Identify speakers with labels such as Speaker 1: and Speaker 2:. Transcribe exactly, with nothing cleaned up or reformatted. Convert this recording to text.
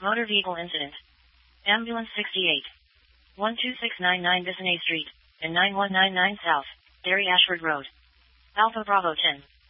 Speaker 1: Motor vehicle incident. Ambulance sixty-eight. one two six nine nine Bissonnais Street, and nine one nine nine South, Derry Ashford Road. Alpha Bravo ten.